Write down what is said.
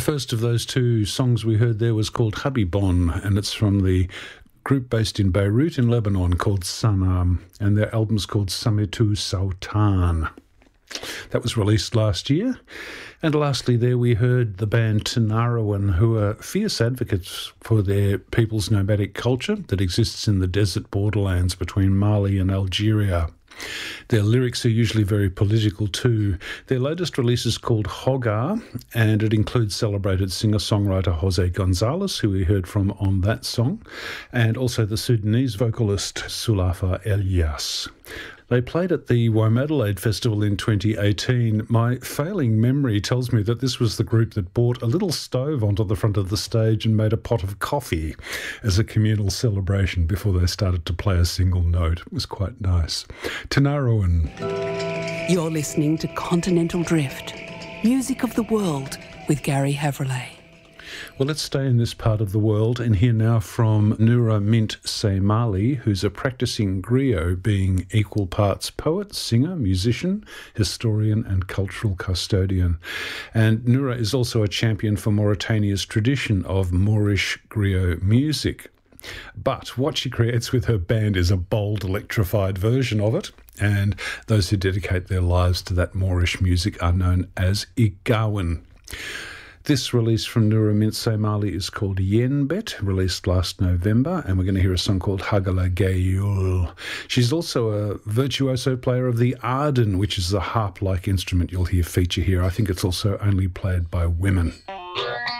first of those two songs we heard there was called Habibon, and it's from the group based in Beirut in Lebanon called Sanam, and their album's called Sametu Sautan. That was released last year. And lastly there we heard the band Tanarawan, who are fierce advocates for their people's nomadic culture that exists in the desert borderlands between Mali and Algeria. Their lyrics are usually very political too. Their latest release is called Hogar, and it includes celebrated singer-songwriter Jose Gonzalez, who we heard from on that song, and also the Sudanese vocalist Sulafa Elias. They played at the Womadelaide Festival in 2018. My failing memory tells me that this was the group that brought a little stove onto the front of the stage and made a pot of coffee as a communal celebration before they started to play a single note. It was quite nice. Tanarawan. You're listening to Continental Drift, music of the world with Gary Havrillay. Well, let's stay in this part of the world and hear now from Noura Mint Seymali, who's a practicing griot, being equal parts poet, singer, musician, historian and cultural custodian. And Noura is also a champion for Mauritania's tradition of Moorish griot music. But what she creates with her band is a bold, electrified version of it, and those who dedicate their lives to that Moorish music are known as Igawin. This release from Noura Mint Seymali is called Yenbet, released last November, and we're going to hear a song called Hagala Gayul. She's also a virtuoso player of the arden, which is a harp-like instrument you'll hear feature here. I think it's also only played by women.